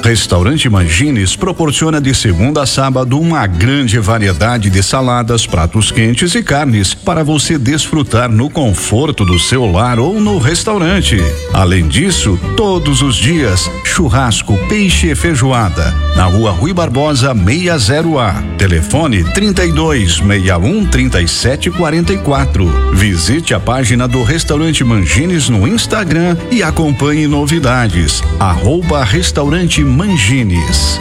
Restaurante Mangines proporciona de segunda a sábado uma grande variedade de saladas, pratos quentes e carnes para você desfrutar no conforto do seu lar ou no restaurante. Além disso, todos os dias, churrasco, peixe e feijoada. Na Rua Rui Barbosa 60A. Telefone 3261-3744. Visite a página do Restaurante Mangines no Instagram e acompanhe novidades. @Restaurante Mangines.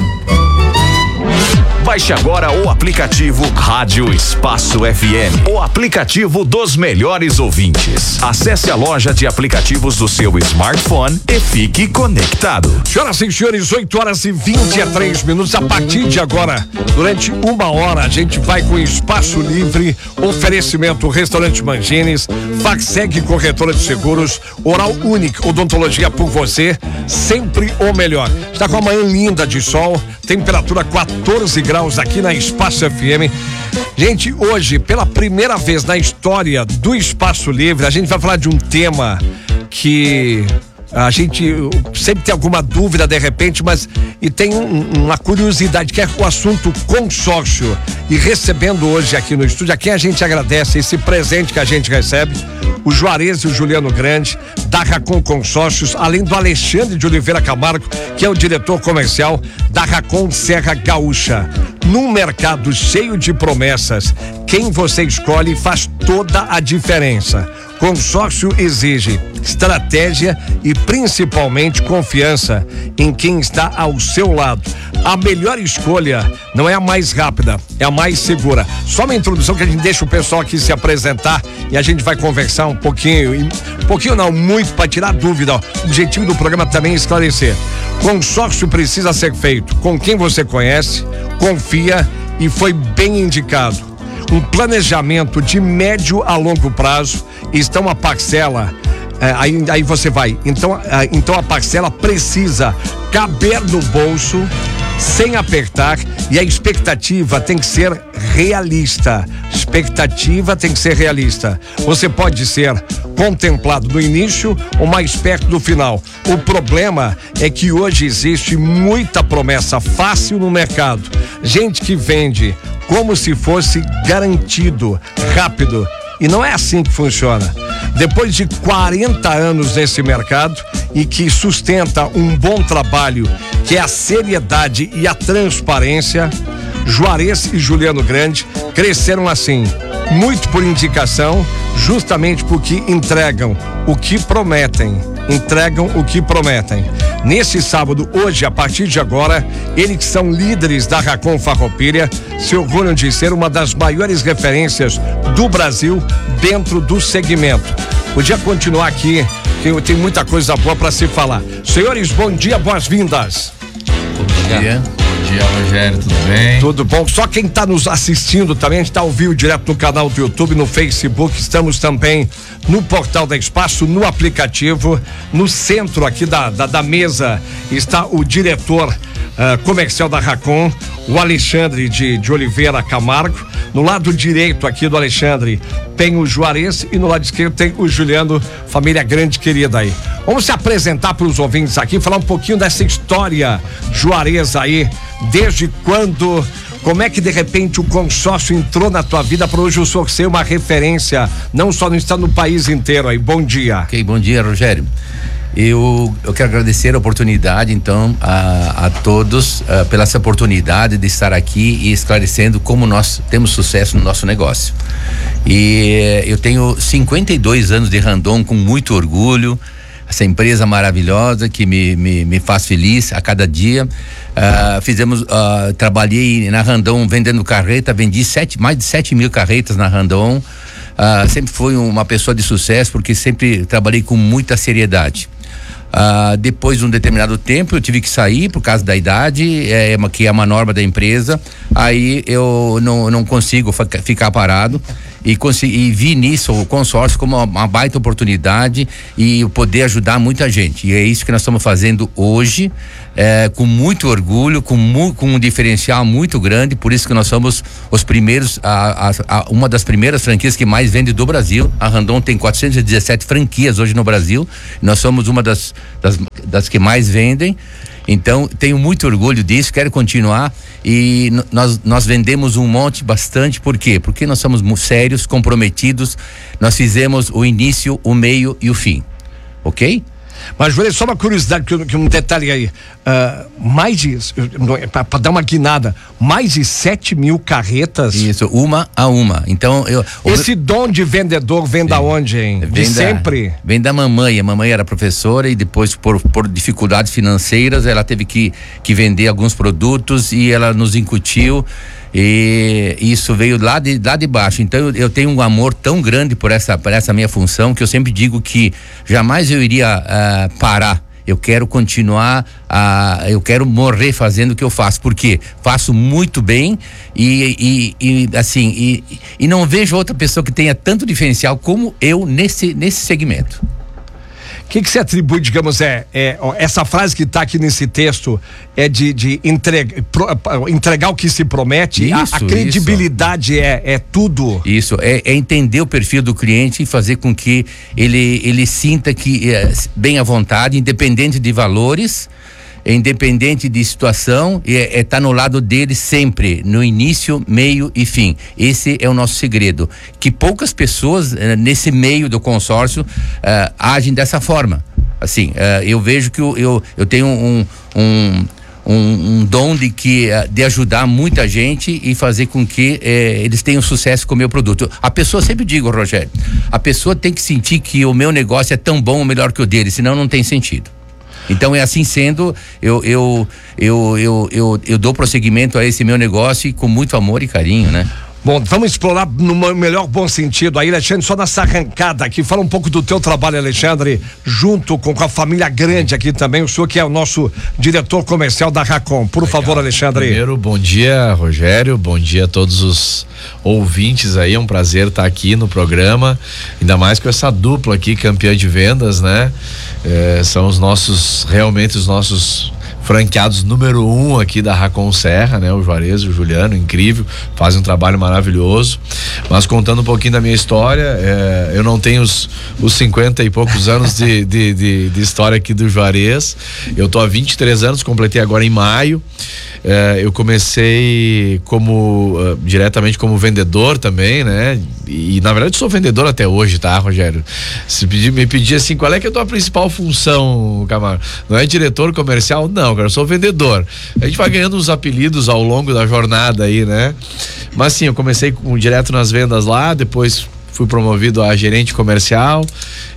Baixe agora o aplicativo Rádio Espaço FM, o aplicativo dos melhores ouvintes. Acesse a loja de aplicativos do seu smartphone e fique conectado. Senhoras e senhores, 8h23. A partir de agora, durante 1 hora, a gente vai com Espaço Livre, oferecimento Restaurante Mangines, Facseg Corretora de Seguros, Oral Única, odontologia por você, sempre o melhor. Está com uma manhã linda de sol, temperatura 14 graus aqui na Espaço FM. Gente, hoje, pela primeira vez na história do Espaço Livre, a gente vai falar de um tema que a gente sempre tem alguma dúvida de repente, mas e tem uma curiosidade, que é o assunto consórcio. E recebendo hoje aqui no estúdio, a quem a gente agradece esse presente que a gente recebe, o Juarez e o Juliano Grande, da Racon Consórcios, além do Alexandre de Oliveira Camargo, que é o diretor comercial da Racon Serra Gaúcha. Num mercado cheio de promessas, quem você escolhe faz toda a diferença. Consórcio exige estratégia e principalmente confiança em quem está ao seu lado. A melhor escolha não é a mais rápida, é a mais segura. Só uma introdução que a gente deixa o pessoal aqui se apresentar e a gente vai conversar um pouquinho não, muito, para tirar dúvida. O objetivo do programa também é esclarecer. Consórcio precisa ser feito com quem você conhece, confia e foi bem indicado. Um planejamento de médio a longo prazo, então a parcela, aí você vai, então a parcela precisa caber no bolso, sem apertar, e a expectativa tem que ser realista. Você pode ser contemplado no início ou mais perto do final. O problema é que hoje existe muita promessa fácil no mercado. Gente que vende como se fosse garantido, rápido. E não é assim que funciona. Depois de 40 anos nesse mercado e que sustenta um bom trabalho, que é a seriedade e a transparência, Juarez e Juliano Grande cresceram assim, muito por indicação, justamente porque entregam o que prometem. Nesse sábado, hoje, a partir de agora, eles que são líderes da Racon Farroupilha, se orgulham de ser uma das maiores referências do Brasil dentro do segmento. Podia continuar aqui, que tem muita coisa boa para se falar. Senhores, bom dia, boas-vindas. Bom dia, Rogério, tudo bem? Tudo bom, só quem está nos assistindo também, a gente está ao vivo direto no canal do YouTube, no Facebook, estamos também no portal da Espaço, no aplicativo. No centro aqui da mesa está o diretor comercial da Racon, o Alexandre de Oliveira Camargo. No lado direito aqui do Alexandre tem o Juarez e no lado esquerdo tem o Juliano, família grande querida aí. Vamos se apresentar para os ouvintes aqui, falar um pouquinho dessa história, Juarez aí, desde quando, como é que de repente o consórcio entrou na tua vida para hoje o senhor ser uma referência, não só no estado, no país inteiro aí. Bom dia. Ok, bom dia, Rogério. Eu quero agradecer a oportunidade, então, a todos pela essa oportunidade de estar aqui e esclarecendo como nós temos sucesso no nosso negócio. E eu tenho 52 anos de Randon com muito orgulho, essa empresa maravilhosa que me faz feliz a cada dia. Trabalhei na Randon vendendo carreta, vendi mais de 7 mil carretas na Randon. Sempre fui uma pessoa de sucesso porque sempre trabalhei com muita seriedade. Depois de um determinado tempo eu tive que sair por causa da idade, que é uma norma da empresa. Aí eu não consigo ficar parado e vi nisso o consórcio como uma baita oportunidade e poder ajudar muita gente. E é isso que nós estamos fazendo hoje, com muito orgulho, com um diferencial muito grande. Por isso que nós somos os primeiros, uma das primeiras franquias que mais vende do Brasil. A Randon tem 417 franquias hoje no Brasil. Nós somos uma das que mais vendem. Então, tenho muito orgulho disso, quero continuar e nós vendemos um monte, bastante, por quê? Porque nós somos sérios, comprometidos, nós fizemos o início, o meio e o fim, ok? Mas, Júlio, só uma curiosidade, que um detalhe aí, para dar uma guinada, mais de 7 mil carretas. Isso, uma a uma. Então, esse dom de vendedor vem da onde, hein? Sempre? Vem da mamãe. A mamãe era professora e depois, por dificuldades financeiras, ela teve que vender alguns produtos e ela nos incutiu. E isso veio lá de baixo. Então eu tenho um amor tão grande por essa minha função, que eu sempre digo que jamais eu iria parar. Eu quero continuar, eu quero morrer fazendo o que eu faço, porque faço muito bem e não vejo outra pessoa que tenha tanto diferencial como eu nesse segmento. O que você atribui, digamos, essa frase que está aqui nesse texto é de entregar o que se promete? Isso, a credibilidade é tudo? Isso, é entender o perfil do cliente e fazer com que ele sinta que bem à vontade, independente de valores, independente de situação, tá no lado dele sempre, no início, meio e fim. Esse é o nosso segredo, que poucas pessoas nesse meio do consórcio agem dessa forma. Assim, eu vejo que eu tenho um dom de ajudar muita gente e fazer com que eles tenham sucesso com o meu produto. A pessoa, sempre digo, Rogério, a pessoa tem que sentir que o meu negócio é tão bom ou melhor que o dele, senão não tem sentido. Então, assim sendo, eu dou prosseguimento a esse meu negócio com muito amor e carinho, né? Bom, vamos explorar no melhor bom sentido aí, Alexandre, só nessa arrancada aqui, fala um pouco do teu trabalho, Alexandre, junto com a família grande aqui também, o senhor que é o nosso diretor comercial da Racon. Por favor, Alexandre. Primeiro, bom dia, Rogério, bom dia a todos os ouvintes aí, é um prazer estar aqui no programa, ainda mais com essa dupla aqui, campeã de vendas, né? São realmente os nossos franqueados número 1 aqui da Racon Serra, né? O Juarez e o Juliano, incrível, fazem um trabalho maravilhoso. Mas contando um pouquinho da minha história, eu não tenho os 50 e poucos anos de história aqui do Juarez. Eu tô há 23 anos, completei agora em maio. Eu comecei diretamente como vendedor também, né? E na verdade sou vendedor até hoje, tá, Rogério? Se me pedir assim, qual é que é a tua principal função, Camargo? Não é diretor comercial? Não, cara, eu sou vendedor. A gente vai ganhando uns apelidos ao longo da jornada aí, né? Mas sim, eu comecei direto nas vendas lá, depois fui promovido a gerente comercial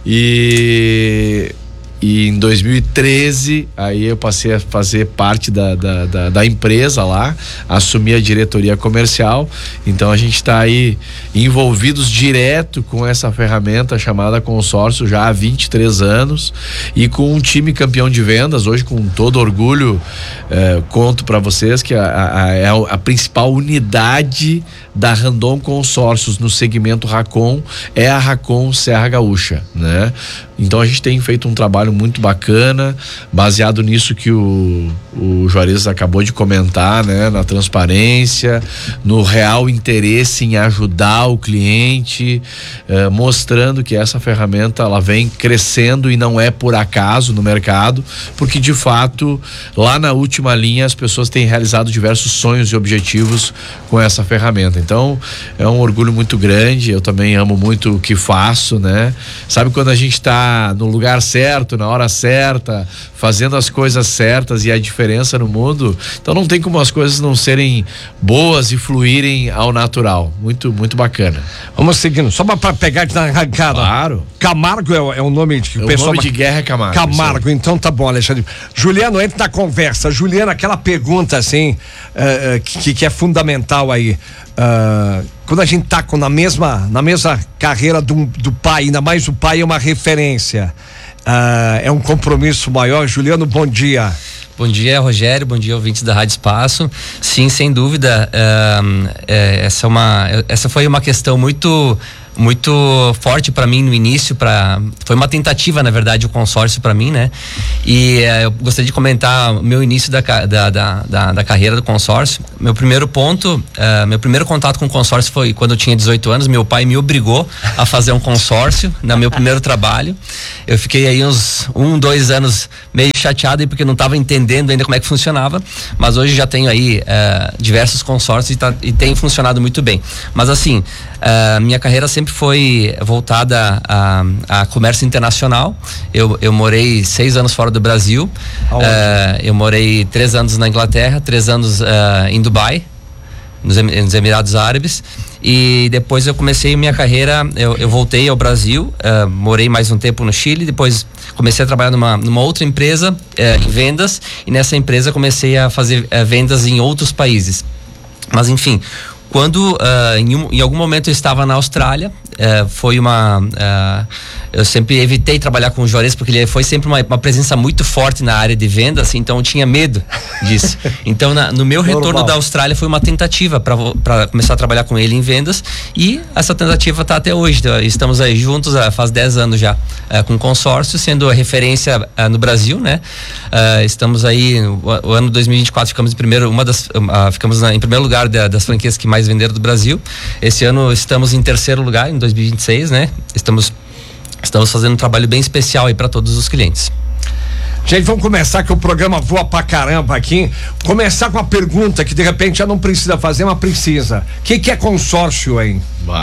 e em 2013 aí eu passei a fazer parte da empresa lá, assumi a diretoria comercial. Então a gente está aí envolvidos direto com essa ferramenta chamada consórcio já há 23 anos e com um time campeão de vendas. Hoje, com todo orgulho, conto para vocês que a principal unidade da Randon Consórcios no segmento Racon é a Racon Serra Gaúcha, né? Então a gente tem feito um trabalho muito bacana, baseado nisso que o Juarez acabou de comentar, né? Na transparência, no real interesse em ajudar o cliente, mostrando que essa ferramenta ela vem crescendo e não é por acaso no mercado, porque de fato lá na última linha as pessoas têm realizado diversos sonhos e objetivos com essa ferramenta. Então é um orgulho muito grande, eu também amo muito o que faço, né? Sabe quando a gente tá no lugar certo, na hora certa, fazendo as coisas certas e a diferença no mundo? Então não tem como as coisas não serem boas e fluírem ao natural. Muito, muito bacana. Vamos seguindo, só para pegar na arrancada. Claro. Camargo é o nome que o pessoal... O nome de guerra é Camargo. Camargo, então tá bom, Alexandre. Juliano, entra na conversa. Juliano, aquela pergunta assim, que é fundamental aí. Quando a gente tá na mesma carreira do pai, ainda mais o pai é uma referência, é um compromisso maior. Juliano, bom dia. Bom dia, Rogério, bom dia, ouvintes da Rádio Espaço. Sim, sem dúvida, essa foi uma questão muito muito forte para mim no início, foi uma tentativa, na verdade, o consórcio para mim, né? E eu gostaria de comentar o meu início da carreira do consórcio. Meu primeiro contato com o consórcio foi quando eu tinha 18 anos. Meu pai me obrigou a fazer um consórcio no meu primeiro trabalho. Eu fiquei aí uns 2 anos meio chateado porque não estava entendendo ainda como é que funcionava, mas hoje já tenho aí diversos consórcios e tem funcionado muito bem. Mas assim, minha carreira sempre foi voltada a comércio internacional. Eu morei 6 anos fora do Brasil. Eu morei 3 anos na Inglaterra, 3 anos em Dubai, nos Emirados Árabes, e depois eu comecei minha carreira. Eu voltei ao Brasil, morei mais um tempo no Chile, depois comecei a trabalhar numa outra empresa em vendas, e nessa empresa comecei a fazer vendas em outros países. Mas enfim, quando em algum momento eu estava na Austrália, eu sempre evitei trabalhar com o Juarez porque ele foi sempre uma presença muito forte na área de vendas, então eu tinha medo disso. Então no meu retorno da Austrália foi uma tentativa para começar a trabalhar com ele em vendas, e essa tentativa está até hoje. Estamos aí juntos faz 10 anos já com o consórcio, sendo a referência no Brasil, né? Estamos aí o ano 2024 ficamos em primeiro lugar das franquias que mais venderam do Brasil. Esse ano estamos em terceiro lugar, em 2026, né? Estamos fazendo um trabalho bem especial aí para todos os clientes. Gente, vamos começar, que o programa voa pra caramba aqui. Começar com uma pergunta que de repente já não precisa fazer, mas precisa. O que é consórcio, hein?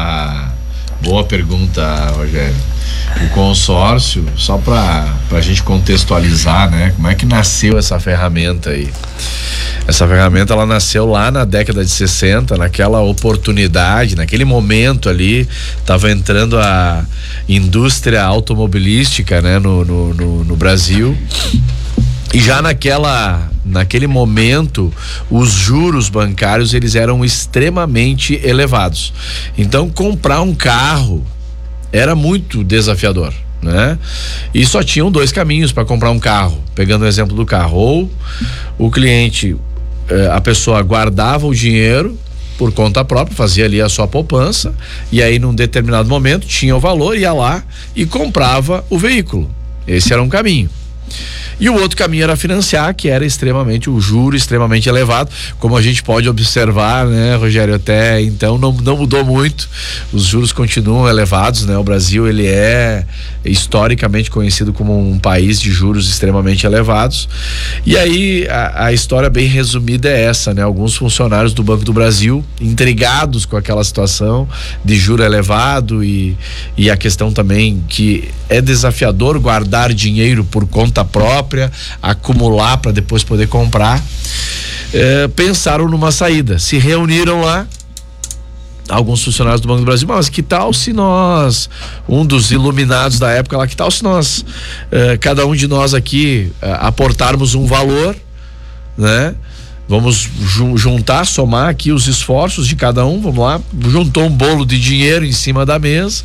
Boa pergunta, Rogério. O consórcio, só pra gente contextualizar, né? Como é que nasceu essa ferramenta aí? Essa ferramenta, ela nasceu lá na década de 60, naquela oportunidade, naquele momento ali, estava entrando a indústria automobilística, né, no Brasil. E já naquele momento, os juros bancários, eles eram extremamente elevados. Então, comprar um carro era muito desafiador, né? E só tinham 2 caminhos para comprar um carro. Pegando o exemplo do carro, ou o cliente, a pessoa guardava o dinheiro por conta própria, fazia ali a sua poupança, e aí num determinado momento tinha o valor, ia lá e comprava o veículo. Esse era um caminho. E o outro caminho era financiar, que era o juro extremamente elevado, como a gente pode observar, né, Rogério? Até então não mudou muito, os juros continuam elevados, né? O Brasil, ele é historicamente conhecido como um país de juros extremamente elevados. E aí a história bem resumida é essa, né? Alguns funcionários do Banco do Brasil, intrigados com aquela situação de juro elevado e a questão também que é desafiador guardar dinheiro por conta própria, acumular para depois poder comprar, pensaram numa saída, se reuniram lá, alguns funcionários do Banco do Brasil, mas que tal se nós, um dos iluminados da época lá, que tal se nós, cada um de nós aqui, aportarmos um valor, né? Vamos juntar, somar aqui os esforços de cada um, vamos lá, juntou um bolo de dinheiro em cima da mesa.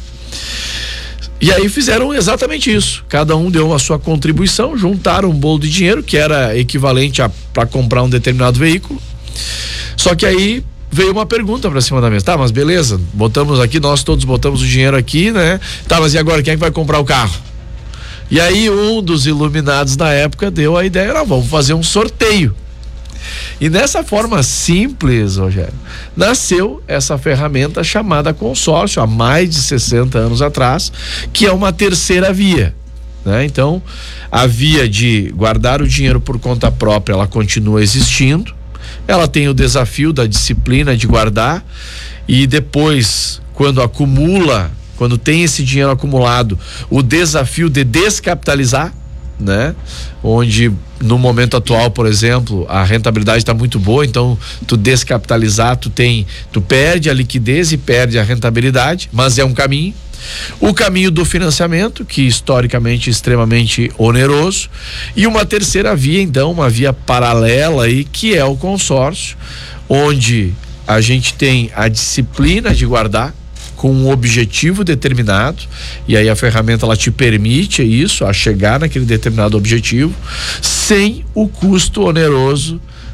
E aí fizeram exatamente isso. Cada um deu a sua contribuição, juntaram um bolo de dinheiro que era equivalente para comprar um determinado veículo. Só que aí veio uma pergunta para cima da mesa. Tá, mas beleza, botamos aqui, nós todos botamos o dinheiro aqui, né? Tá, mas e agora quem é que vai comprar o carro? E aí um dos iluminados da época deu a ideia, vamos fazer um sorteio. E nessa forma simples, Rogério, nasceu essa ferramenta chamada consórcio, há mais de 60 anos atrás, que é uma terceira via, né? Então, a via de guardar o dinheiro por conta própria, ela continua existindo, ela tem o desafio da disciplina de guardar, e depois, quando tem esse dinheiro acumulado, o desafio de descapitalizar, né? Onde no momento atual, por exemplo, a rentabilidade está muito boa, então tu descapitalizar, tu perde a liquidez e perde a rentabilidade, mas é um caminho. O caminho do financiamento, que historicamente é extremamente oneroso, e uma terceira via, então, uma via paralela aí, que é o consórcio, onde a gente tem a disciplina de guardar com um objetivo determinado, e aí a ferramenta, ela te permite isso, a chegar naquele determinado objetivo, sem o custo oneroso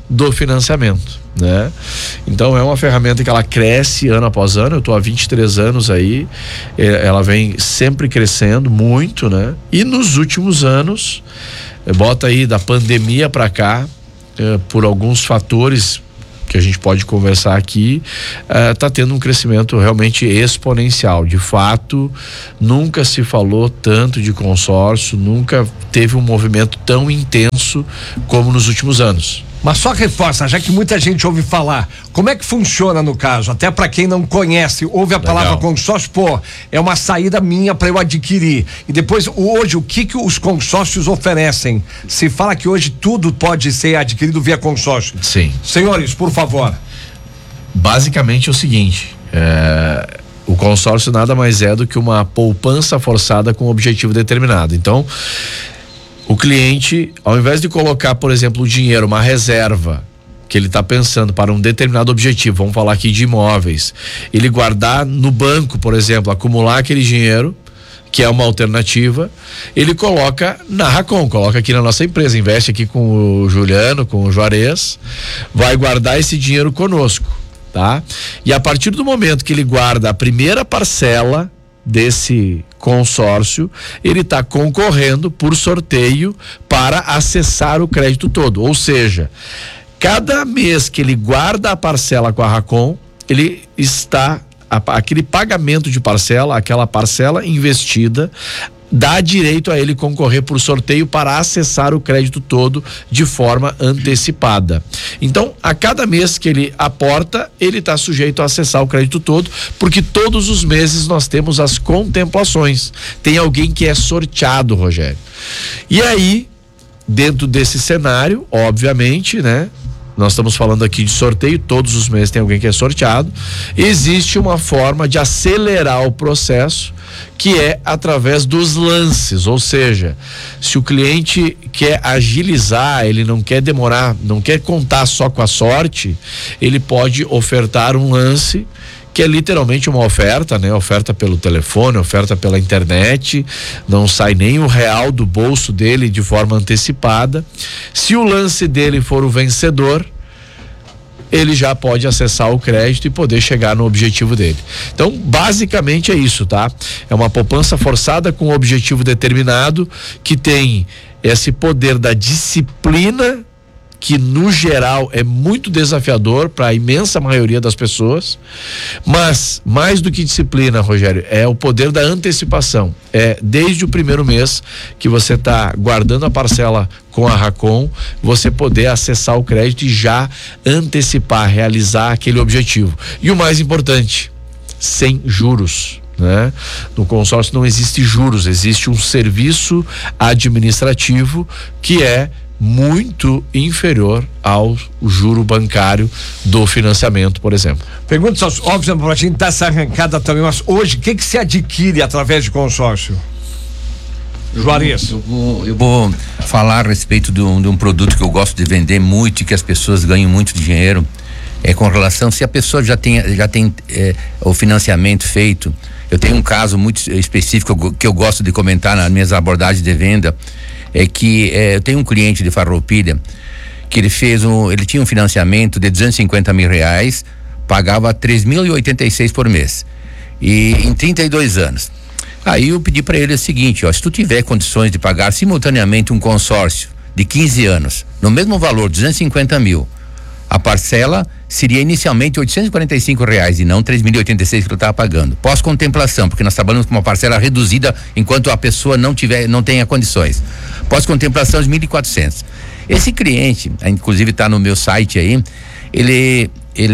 do financiamento, né? Então é uma ferramenta que ela cresce ano após ano. Eu tô há 23 anos aí, ela vem sempre crescendo muito, né? E nos últimos anos, bota aí da pandemia para cá, por alguns fatores que a gente pode conversar aqui, tá tendo um crescimento realmente exponencial. De fato, nunca se falou tanto de consórcio, nunca teve um movimento tão intenso como nos últimos anos. Mas só reforça, já que muita gente ouve falar, como é que funciona no caso? Até para quem não conhece, ouve a palavra consórcio, pô, é uma saída minha para eu adquirir. E depois, hoje, o que os consórcios oferecem? Se fala que hoje tudo pode ser adquirido via consórcio. Sim. Senhores, por favor. Basicamente é o seguinte, o consórcio nada mais é do que uma poupança forçada com um objetivo determinado. Então, o cliente, ao invés de colocar, por exemplo, o dinheiro, uma reserva que ele está pensando para um determinado objetivo, vamos falar aqui de imóveis, ele guardar no banco, por exemplo, acumular aquele dinheiro, que é uma alternativa, ele coloca na Racon, coloca aqui na nossa empresa, investe aqui com o Juliano, com o Juarez, vai guardar esse dinheiro conosco, tá? E a partir do momento que ele guarda a primeira parcela desse consórcio, ele está concorrendo por sorteio para acessar o crédito todo. Ou seja, cada mês que ele guarda a parcela com a Racon, ele está, aquele pagamento de parcela, aquela parcela investida, dá direito a ele concorrer por sorteio para acessar o crédito todo de forma antecipada. Então, a cada mês que ele aporta, ele está sujeito a acessar o crédito todo, porque todos os meses nós temos as contemplações. Tem alguém que é sorteado, Rogério. E aí, dentro desse cenário, obviamente, né? Nós estamos falando aqui de sorteio, todos os meses tem alguém que é sorteado. Existe uma forma de acelerar o processo, que é através dos lances, ou seja, se o cliente quer agilizar, ele não quer demorar, não quer contar só com a sorte, ele pode ofertar um lance, que é literalmente uma oferta, né? Oferta pelo telefone, oferta pela internet, não sai nem o real do bolso dele de forma antecipada. Se o lance dele for o vencedor, ele já pode acessar o crédito e poder chegar no objetivo dele. Então, basicamente é isso, tá? É uma poupança forçada com um objetivo determinado, que tem esse poder da disciplina, que no geral é muito desafiador para a imensa maioria das pessoas, mas mais do que disciplina, Rogério, é o poder da antecipação. É desde o primeiro mês que você está guardando a parcela com a Racon, você poder acessar o crédito e já antecipar, realizar aquele objetivo. E o mais importante, sem juros, né? No consórcio não existe juros, existe um serviço administrativo que é muito inferior ao juro bancário do financiamento, por exemplo. Pergunta, óbvio, pra gente dar essa arrancada também, mas hoje, o que se adquire através de consórcio? Juarez. Eu vou falar a respeito de um produto que eu gosto de vender muito e que as pessoas ganham muito dinheiro, com relação, se a pessoa já tem o financiamento feito. Eu tenho um caso muito específico que eu gosto de comentar nas minhas abordagens de venda, é que eu tenho um cliente de Farroupilha que ele tinha um financiamento de R$250 mil, pagava 3.086 por mês, e em 32 anos. Aí eu pedi para ele o seguinte, se tu tiver condições de pagar simultaneamente um consórcio de 15 anos, no mesmo valor, 250 mil, a parcela seria inicialmente R$845 e não 3.086 que ele estava pagando. Pós-contemplação, porque nós trabalhamos com uma parcela reduzida enquanto a pessoa não tenha condições. Pós-contemplação de 1.400. Esse cliente, inclusive está no meu site aí, ele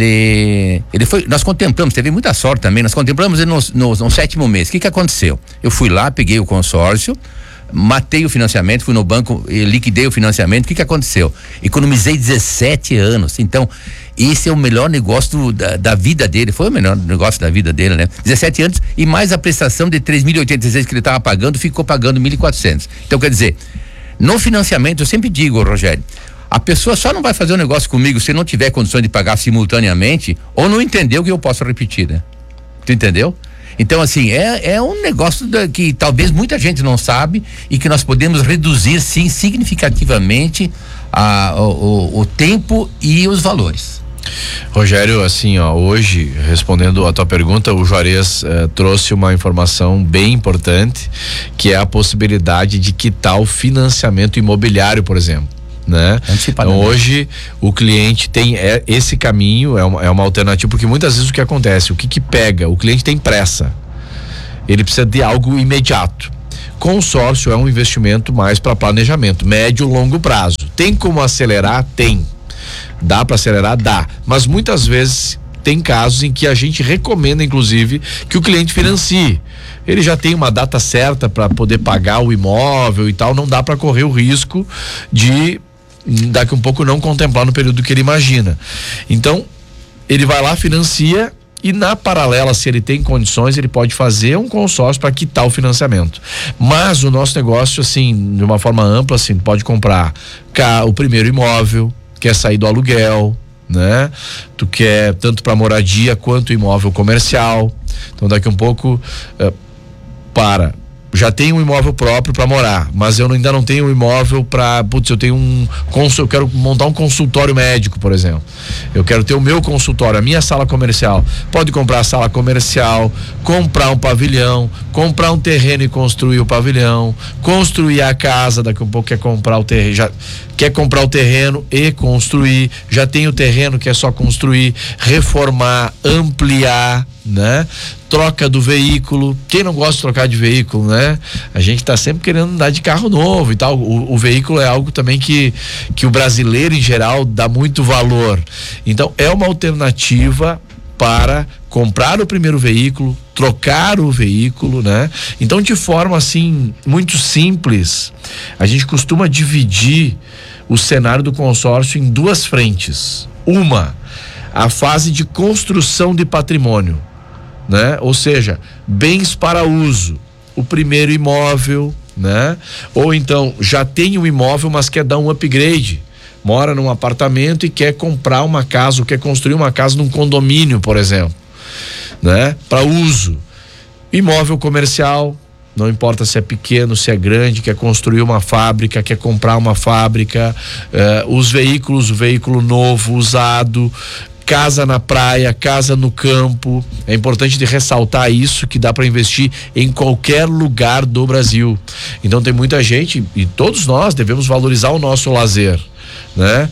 foi, nós contemplamos, teve muita sorte também, nós contemplamos ele no 7º mês. O que aconteceu? Eu fui lá, peguei o consórcio, matei o financiamento, fui no banco, liquidei o financiamento. O que aconteceu? Economizei 17 anos. Então, esse é o melhor negócio da vida dele. Foi o melhor negócio da vida dele, né? 17 anos e mais a prestação de 3.086 que ele estava pagando, ficou pagando 1.400. Então, quer dizer, no financiamento, eu sempre digo, Rogério, a pessoa só não vai fazer um negócio comigo se não tiver condições de pagar simultaneamente ou não entendeu o que eu posso repetir, né? Tu entendeu? Então, assim, é um negócio que talvez muita gente não sabe e que nós podemos reduzir, sim, significativamente o tempo e os valores. Rogério, assim, hoje, respondendo a tua pergunta, o Juarez trouxe uma informação bem importante, que é a possibilidade de quitar o financiamento imobiliário, por exemplo, né? Então, hoje o cliente tem esse caminho, é uma alternativa, porque muitas vezes o que acontece, o que pega, o cliente tem pressa, ele precisa de algo imediato. Consórcio é um investimento mais para planejamento, médio e longo prazo. Tem como acelerar? Tem. Dá para acelerar? Dá. Mas muitas vezes tem casos em que a gente recomenda, inclusive, que o cliente financie. Ele já tem uma data certa para poder pagar o imóvel e tal, não dá para correr o risco de daqui a um pouco não contemplar no período que ele imagina. Então, ele vai lá, financia, e na paralela, se ele tem condições, ele pode fazer um consórcio para quitar o financiamento. Mas o nosso negócio, assim, de uma forma ampla, assim, pode comprar o primeiro imóvel, quer sair do aluguel, né? Tu quer tanto para moradia quanto imóvel comercial. Então daqui um pouco já tenho um imóvel próprio para morar, mas eu ainda não tenho um imóvel para, eu tenho eu quero montar um consultório médico, por exemplo. Eu quero ter o meu consultório, a minha sala comercial. Pode comprar a sala comercial, comprar um pavilhão, comprar um terreno e construir o pavilhão, construir a casa, daqui um pouco quer comprar o terreno, quer comprar o terreno e construir, já tem o terreno, quer só construir, reformar, ampliar, né? Troca do veículo, quem não gosta de trocar de veículo, né? A gente tá sempre querendo andar de carro novo e tal, o veículo é algo também que o brasileiro em geral dá muito valor, então é uma alternativa para comprar o primeiro veículo, trocar o veículo, né? Então, de forma assim, muito simples, a gente costuma dividir o cenário do consórcio em duas frentes. Uma, a fase de construção de patrimônio, né? Ou seja, bens para uso, o primeiro imóvel, né? Ou então, já tem um imóvel, mas quer dar um upgrade, mora num apartamento e quer comprar uma casa, ou quer construir uma casa num condomínio, por exemplo, né? Para uso. Imóvel comercial, não importa se é pequeno, se é grande, quer construir uma fábrica, quer comprar uma fábrica, os veículos, o veículo novo, usado, casa na praia, casa no campo. É importante de ressaltar isso, que dá para investir em qualquer lugar do Brasil. Então tem muita gente, e todos nós devemos valorizar o nosso lazer, né?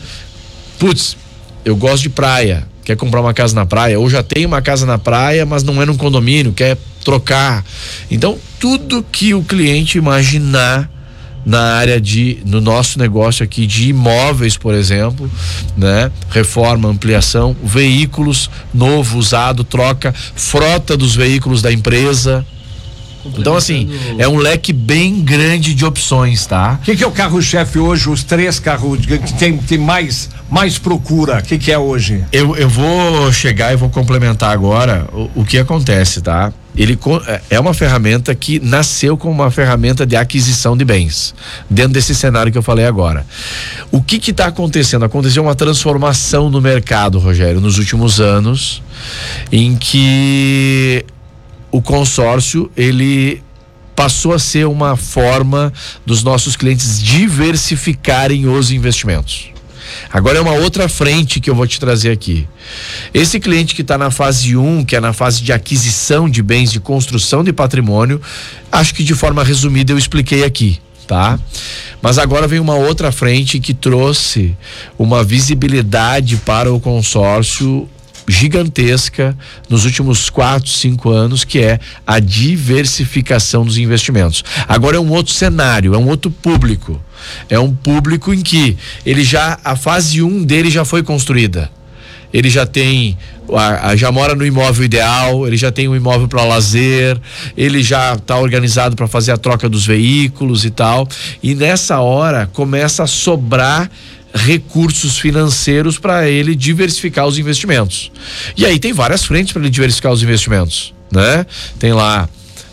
Eu gosto de praia, quer comprar uma casa na praia, ou já tem uma casa na praia, mas não é num condomínio, quer trocar. Então, tudo que o cliente imaginar na área no nosso negócio aqui de imóveis, por exemplo, né? Reforma, ampliação, veículos, novo, usado, troca, frota dos veículos da empresa. Então, assim, é um leque bem grande de opções, tá? O que é o carro-chefe hoje? Os 3 carros que tem mais procura. O que é hoje? Eu vou chegar e vou complementar agora o que acontece, tá? Ele é uma ferramenta que nasceu como uma ferramenta de aquisição de bens, dentro desse cenário que eu falei agora. O que está acontecendo? Aconteceu uma transformação no mercado, Rogério, nos últimos anos, em que o consórcio, ele passou a ser uma forma dos nossos clientes diversificarem os investimentos. Agora é uma outra frente que eu vou te trazer aqui. Esse cliente que está na fase 1, que é na fase de aquisição de bens, de construção de patrimônio, acho que de forma resumida eu expliquei aqui, tá? Mas agora vem uma outra frente que trouxe uma visibilidade para o consórcio gigantesca nos últimos 4, 5 anos, que é a diversificação dos investimentos. Agora é um outro cenário, é um outro público. É um público em que a fase 1 dele já foi construída. Ele já tem, já mora no imóvel ideal, ele já tem um imóvel para lazer, ele já está organizado para fazer a troca dos veículos e tal. E nessa hora começa a sobrar recursos financeiros para ele diversificar os investimentos. E aí tem várias frentes para ele diversificar os investimentos, né? Tem lá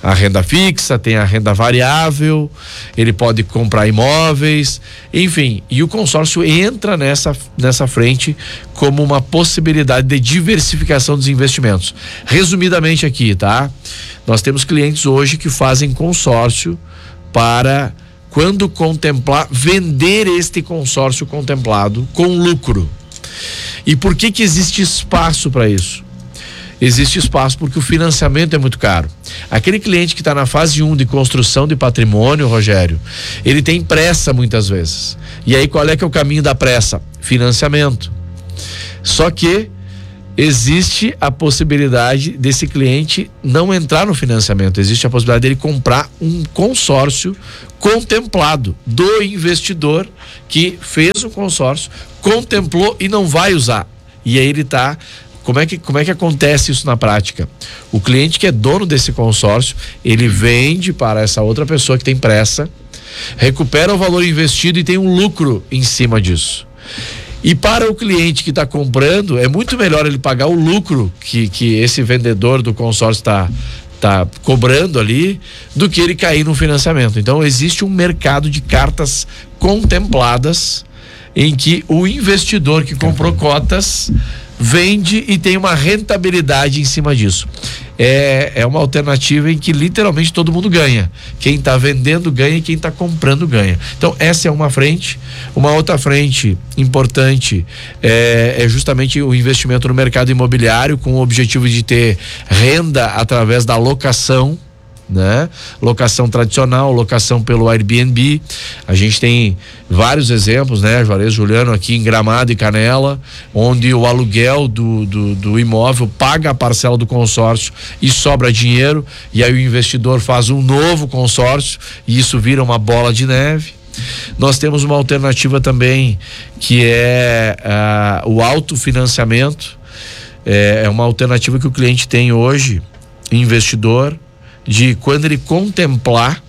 a renda fixa, tem a renda variável, ele pode comprar imóveis, enfim, e o consórcio entra nessa frente como uma possibilidade de diversificação dos investimentos. Resumidamente aqui, tá? Nós temos clientes hoje que fazem consórcio para, quando contemplar, vender este consórcio contemplado com lucro. E por que existe espaço para isso? Existe espaço porque o financiamento é muito caro. Aquele cliente que está na fase 1 de construção de patrimônio, Rogério, ele tem pressa muitas vezes. E aí qual é que é o caminho da pressa? Financiamento. Só que existe a possibilidade desse cliente não entrar no financiamento, existe a possibilidade dele comprar um consórcio contemplado do investidor que fez o consórcio, contemplou e não vai usar. E aí ele está... Como é que acontece isso na prática? O cliente que é dono desse consórcio, ele vende para essa outra pessoa que tem pressa, recupera o valor investido e tem um lucro em cima disso. E para o cliente que está comprando, é muito melhor ele pagar o lucro que esse vendedor do consórcio está cobrando ali, do que ele cair no financiamento. Então existe um mercado de cartas contempladas em que o investidor que comprou cotas vende e tem uma rentabilidade em cima disso. É uma alternativa em que literalmente todo mundo ganha. Quem está vendendo ganha e quem está comprando ganha. Então essa é uma frente. Uma outra frente importante é justamente o investimento no mercado imobiliário, com o objetivo de ter renda através da locação, né? Locação tradicional, locação pelo Airbnb. A gente tem vários exemplos, né? Juarez, Juliano, aqui em Gramado e Canela, onde o aluguel do imóvel paga a parcela do consórcio e sobra dinheiro, e aí o investidor faz um novo consórcio e isso vira uma bola de neve. Nós temos uma alternativa também que é o autofinanciamento. É uma alternativa que o cliente tem hoje, investidor, de quando ele contemplar,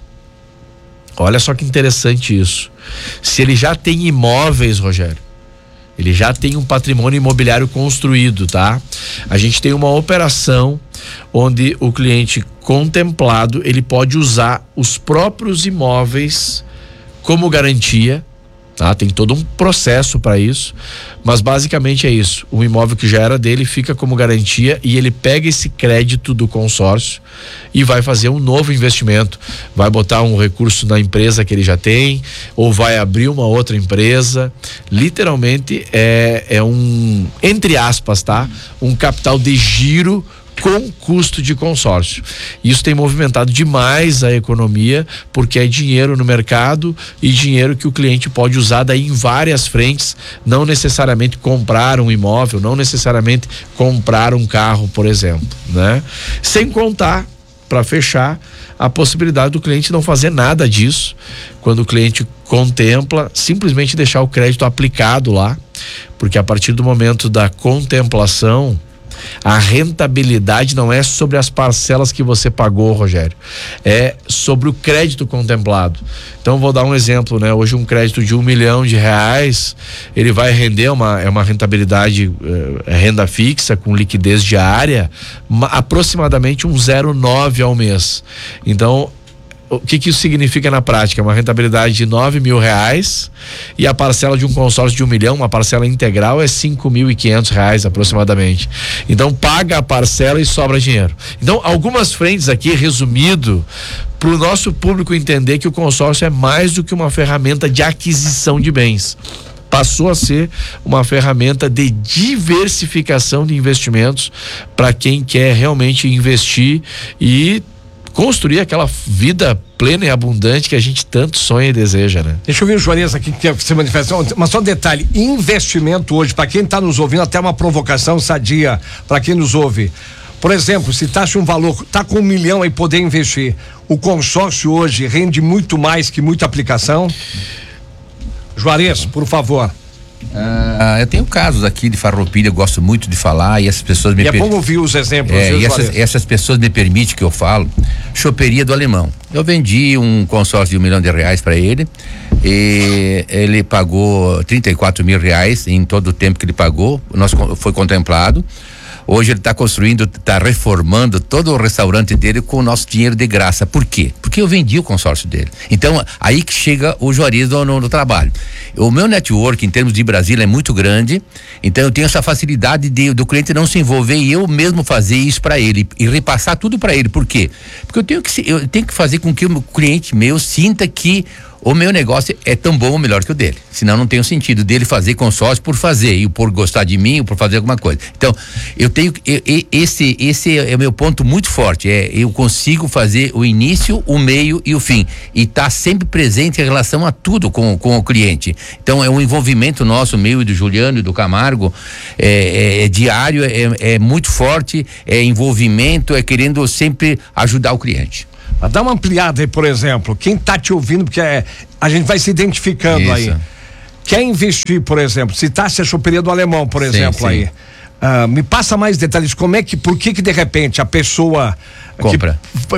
olha só que interessante isso, se ele já tem imóveis, Rogério, ele já tem um patrimônio imobiliário construído, tá? A gente tem uma operação onde o cliente contemplado, ele pode usar os próprios imóveis como garantia, tá? Tem todo um processo para isso, mas basicamente é isso. O imóvel que já era dele fica como garantia e ele pega esse crédito do consórcio e vai fazer um novo investimento, vai botar um recurso na empresa que ele já tem, ou vai abrir uma outra empresa. Literalmente é um, entre aspas, tá? Um capital de giro com custo de consórcio. Isso tem movimentado demais a economia, porque é dinheiro no mercado e dinheiro que o cliente pode usar daí em várias frentes, não necessariamente comprar um imóvel, não necessariamente comprar um carro, por exemplo, né? Sem contar, para fechar, a possibilidade do cliente não fazer nada disso, quando o cliente contempla, simplesmente deixar o crédito aplicado lá, porque a partir do momento da contemplação, a rentabilidade não é sobre as parcelas que você pagou, Rogério, é sobre o crédito contemplado. Então vou dar um exemplo, né? Hoje um crédito de R$1 milhão, ele vai render uma rentabilidade, renda fixa com liquidez diária, aproximadamente um 0,9 ao mês. Então o que isso significa na prática? Uma rentabilidade de R$9 mil e a parcela de um consórcio de R$1 milhão, uma parcela integral, é R$5.500 aproximadamente. Então paga a parcela e sobra dinheiro. Então algumas frentes aqui, resumido, para o nosso público entender que o consórcio é mais do que uma ferramenta de aquisição de bens. Passou a ser uma ferramenta de diversificação de investimentos para quem quer realmente investir e construir aquela vida plena e abundante que a gente tanto sonha e deseja, né? Deixa eu ver o Juarez aqui que quer se manifestar, mas só um detalhe, investimento hoje, para quem está nos ouvindo, até uma provocação sadia para quem nos ouve. Por exemplo, se taxa um valor, tá com R$1 milhão e poder investir, o consórcio hoje rende muito mais que muita aplicação? Juarez, por favor. Eu tenho casos aqui de Farroupilha, eu gosto muito de falar, e essas pessoas me permitem. É bom ouvir os exemplos. E essas pessoas me permitem que eu falo. Choperia do Alemão. Eu vendi um consórcio de R$1 milhão para ele, e ele pagou R$34 mil em todo o tempo que ele pagou, foi contemplado. Hoje ele está construindo, está reformando todo o restaurante dele com o nosso dinheiro de graça. Por quê? Porque eu vendi o consórcio dele. Então, aí que chega o Juarez no trabalho. O meu network, em termos de Brasília, é muito grande, então eu tenho essa facilidade do cliente não se envolver e eu mesmo fazer isso para ele e repassar tudo para ele. Por quê? Porque eu tenho que fazer com que o cliente meu sinta que o meu negócio é tão bom ou melhor que o dele. Senão não tem o sentido dele fazer consórcio por fazer e por gostar de mim ou por fazer alguma coisa. Então, esse é o meu ponto muito forte. Eu consigo fazer o início, o meio e o fim. E tá sempre presente em relação a tudo com o cliente. Então, é um envolvimento nosso, meu e do Juliano e do Camargo, é diário, é muito forte, é envolvimento, é querendo sempre ajudar o cliente. Mas dá uma ampliada aí, por exemplo, quem tá te ouvindo, porque a gente vai se identificando. Isso. Aí. Quer investir, por exemplo, citasse a choperia do Alemão, por exemplo, sim. Aí. Me passa mais detalhes, por que de repente a pessoa compra?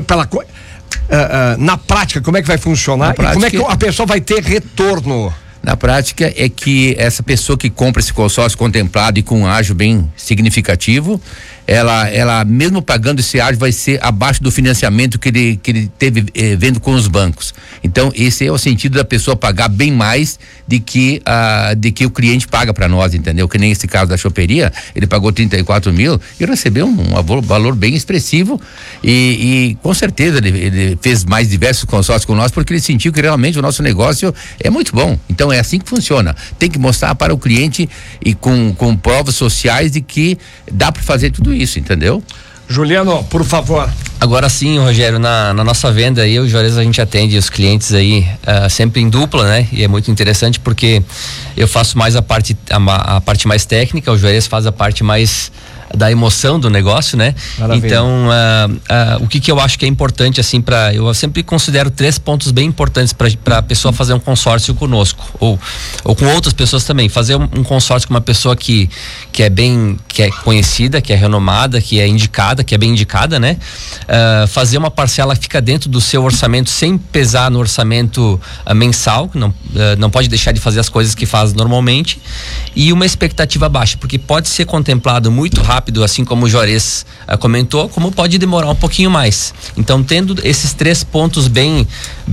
Na prática, como é que vai funcionar? E como é que a pessoa vai ter retorno? Na prática é que essa pessoa que compra esse consórcio contemplado e com um ágio bem significativo, ela mesmo pagando esse ágio vai ser abaixo do financiamento que ele teve vendo com os bancos. Então esse é o sentido da pessoa pagar bem mais de que o cliente paga para nós, entendeu? Que nem esse caso da choperia, ele pagou 34 mil e recebeu um valor bem expressivo e com certeza ele fez mais diversos consórcios com nós porque ele sentiu que realmente o nosso negócio é muito bom. Então é assim que funciona. Tem que mostrar para o cliente e com provas sociais de que dá para fazer tudo isso, entendeu? Juliano, por favor. Agora sim, Rogério, na nossa venda aí, o Juarez, a gente atende os clientes aí sempre em dupla, né? E é muito interessante porque eu faço mais a parte mais técnica, o Juarez faz a parte mais da emoção do negócio, né? Maravilha. Então, o que eu acho que é importante, assim, eu sempre considero 3 pontos bem importantes para a pessoa fazer um consórcio conosco, ou com outras pessoas também. Fazer um consórcio com uma pessoa que é conhecida, que é renomada, que é indicada, que é bem indicada, né? Fazer uma parcela que fica dentro do seu orçamento sem pesar no orçamento mensal, que não pode deixar de fazer as coisas que faz normalmente, e uma expectativa baixa, porque pode ser contemplado muito rápido, assim como o Juarez comentou, como pode demorar um pouquinho mais. Então, tendo esses 3 pontos bem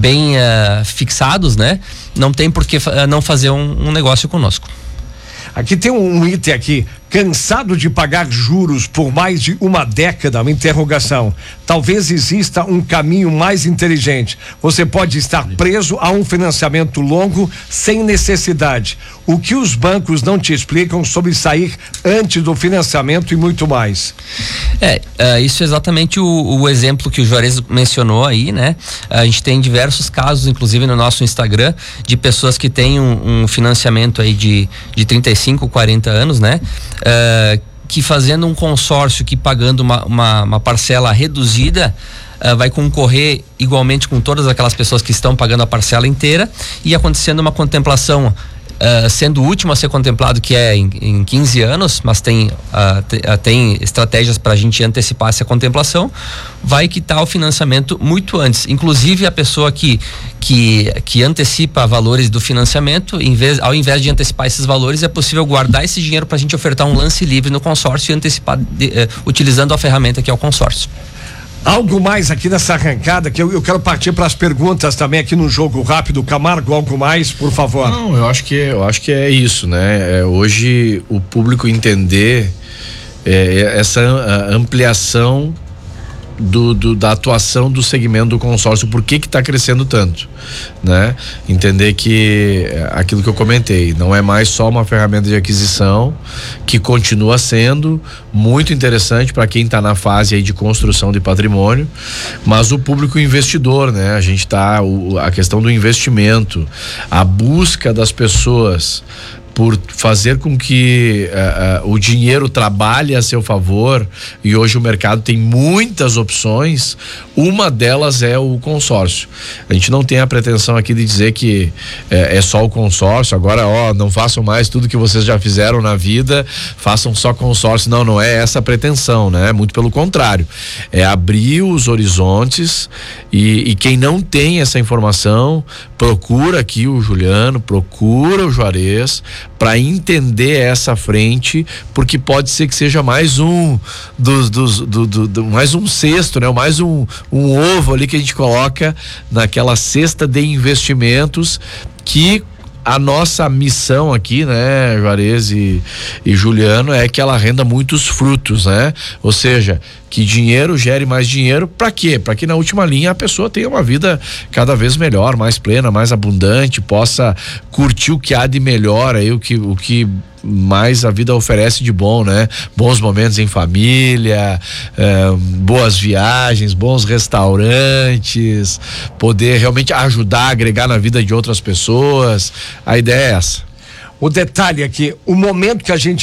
fixados, né? Não tem por que não fazer um negócio conosco. Aqui tem um item aqui, cansado de pagar juros por mais de uma década, uma interrogação. Talvez exista um caminho mais inteligente. Você pode estar preso a um financiamento longo sem necessidade. O que os bancos não te explicam sobre sair antes do financiamento e muito mais. Isso é exatamente o exemplo que o Juarez mencionou aí, né? A gente tem diversos casos, inclusive no nosso Instagram, de pessoas que têm um financiamento aí de 35, 40 anos, né? Que fazendo um consórcio, que pagando uma parcela reduzida, vai concorrer igualmente com todas aquelas pessoas que estão pagando a parcela inteira, e acontecendo uma contemplação, sendo o último a ser contemplado, que é em 15 anos, mas tem estratégias para a gente antecipar essa contemplação, vai quitar o financiamento muito antes. Inclusive a pessoa que antecipa valores do financiamento, ao invés de antecipar esses valores, é possível guardar esse dinheiro para a gente ofertar um lance livre no consórcio e antecipar utilizando a ferramenta que é o consórcio. Algo mais aqui nessa arrancada, que eu quero partir para as perguntas também aqui no Jogo Rápido. Camargo, algo mais, por favor? Não, eu acho que é isso, né? Hoje o público entender essa ampliação da atuação do segmento do consórcio, por que está crescendo tanto, né? Entender que aquilo que eu comentei não é mais só uma ferramenta de aquisição, que continua sendo muito interessante para quem está na fase aí de construção de patrimônio, mas o público investidor, né? A gente a questão do investimento, a busca das pessoas por fazer com que o dinheiro trabalhe a seu favor, e hoje o mercado tem muitas opções, uma delas é o consórcio. A gente não tem a pretensão aqui de dizer que é só o consórcio, agora não façam mais tudo que vocês já fizeram na vida, façam só consórcio. Não é essa a pretensão, né? Muito pelo contrário, é abrir os horizontes, e quem não tem essa informação, procura aqui o Juliano, procura o Juarez, para entender essa frente, porque pode ser que seja mais um mais um cesto, né? Mais um ovo ali que a gente coloca naquela cesta de investimentos que a nossa missão aqui, né, Juarez e Juliano, é que ela renda muitos frutos, né? Ou seja, que dinheiro gere mais dinheiro. Para quê? Para que na última linha a pessoa tenha uma vida cada vez melhor, mais plena, mais abundante, possa curtir o que há de melhor aí, o que mais a vida oferece de bom, né? Bons momentos em família, boas viagens, bons restaurantes, poder realmente ajudar, agregar na vida de outras pessoas. A ideia é essa. O detalhe aqui, o momento que a gente